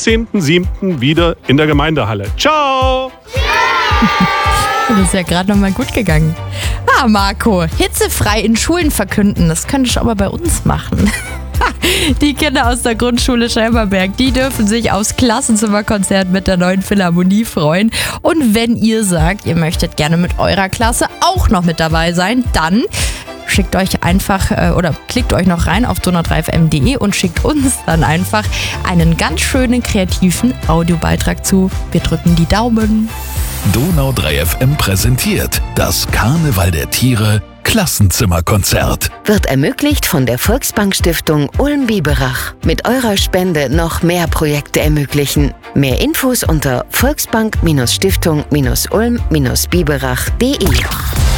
14.07. wieder in der Gemeindehalle. Ciao! Das ist ja gerade nochmal gut gegangen. Marco, hitzefrei in Schulen verkünden, das könntest du aber bei uns machen. Die Kinder aus der Grundschule Scheiberberg, die dürfen sich aufs Klassenzimmerkonzert mit der neuen Philharmonie freuen. Und wenn ihr sagt, ihr möchtet gerne mit eurer Klasse auch noch mit dabei sein, dann schickt euch einfach oder klickt euch noch rein auf donau3fm.de und schickt uns dann einfach einen ganz schönen kreativen Audiobeitrag zu. Wir drücken die Daumen. Donau3FM präsentiert das Karneval der Tiere Klassenzimmerkonzert. Wird ermöglicht von der Volksbank-Stiftung Ulm-Biberach. Mit eurer Spende noch mehr Projekte ermöglichen. Mehr Infos unter volksbank-stiftung-ulm-biberach.de.